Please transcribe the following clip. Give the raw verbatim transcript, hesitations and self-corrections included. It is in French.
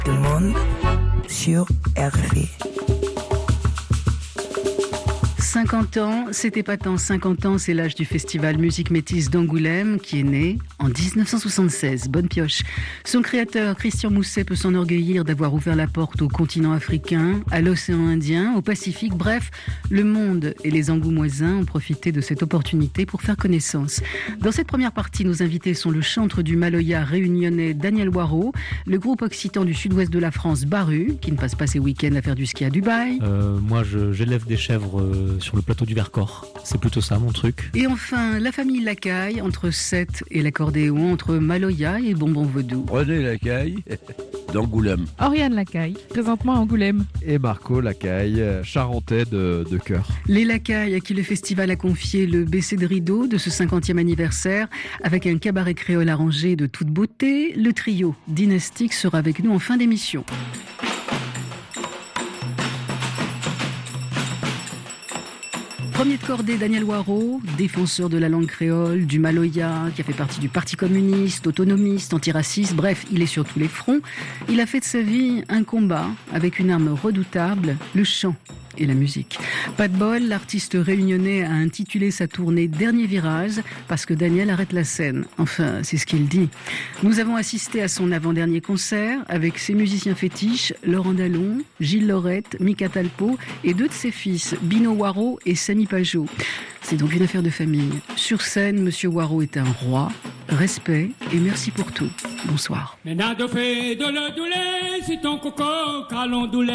Tout le monde sur R F I. cinquante ans, c'était pas tant. cinquante ans, c'est l'âge du festival Musique Métisse d'Angoulême qui est né en dix-neuf cent soixante-seize. Bonne pioche. Son créateur, Christian Mousset, peut s'enorgueillir d'avoir ouvert la porte au continent africain, à l'océan Indien, au Pacifique. Bref, le monde et les Angoumoisins ont profité de cette opportunité pour faire connaissance. Dans cette première partie, nos invités sont le chantre du Maloya réunionnais Daniel Waro, le groupe occitan du sud-ouest de la France Baru, qui ne passe pas ses week-ends à faire du ski à Dubaï. Euh, moi, je, j'élève des chèvres euh, sur le plateau du Vercors. C'est plutôt ça, mon truc. Et enfin, la famille Lacaille, entre Sète et l'accordéon, entre Maloya et Bonbon Vaudou. René Lacaille, d'Angoulême. Oriane Lacaille, présentement à Angoulême. Et Marco Lacaille, charentais de, de cœur. Les Lacaille, à qui le festival a confié le baisser de rideau de ce cinquantième anniversaire, avec un cabaret créole arrangé de toute beauté. Le trio dynastique sera avec nous en fin d'émission. Premier de cordée, Daniel Waro, défenseur de la langue créole, du Maloya, qui a fait partie du Parti communiste, autonomiste, antiraciste, bref, il est sur tous les fronts. Il a fait de sa vie un combat avec une arme redoutable, le chant et la musique. Pas de bol, l'artiste réunionnais a intitulé sa tournée Dernier Virage parce que Daniel arrête la scène. Enfin, c'est ce qu'il dit. Nous avons assisté à son avant-dernier concert avec ses musiciens fétiches, Laurent Dallon, Gilles Laurette, Mika Talpo et deux de ses fils, Bino Waro et Samy Pajot. C'est donc une affaire de famille. Sur scène, Monsieur Waro est un roi. Respect et merci pour tout. Bonsoir.